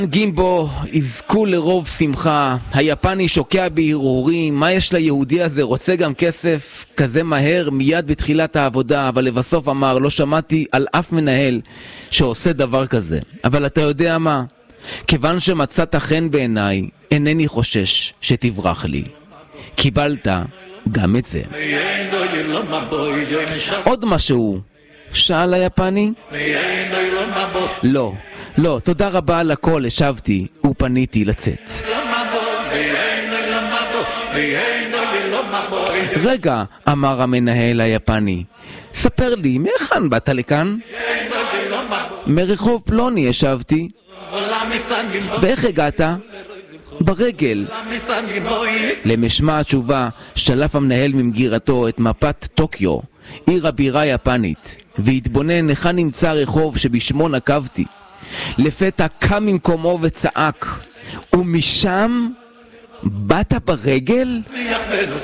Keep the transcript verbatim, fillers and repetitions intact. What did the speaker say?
גימבו, יזכו לרוב שמחה. היפני שוקע בהרהורים, מה יש ליהודי הזה, רוצה גם כסף כזה מהר מיד בתחילת העבודה, אבל לבסוף אמר, לא שמעתי על אף מנהל שעושה דבר כזה. אבל אתה יודע מה? כיוון שמצאת חן בעיניי, אינני חושש שתברח לי. קיבלת גם את זה. עוד משהו? שאל היפני? לא, לא, תודה רבה על הכל, השבתי ופניתי לצאת. רגע, אמר המנהל היפני, ספר לי, מהיכן באת לכאן? מרחוב פלוני, השבתי. ואיך הגעת? ברגל. למשמע התשובה שלף המנהל ממגירתו את מפת טוקיו, עיר הבירה יפנית, והתבונן היכן נמצא רחוב שבשמו נקבתי. לפתע קם ממקומו וצעק, ומשם באת ברגל?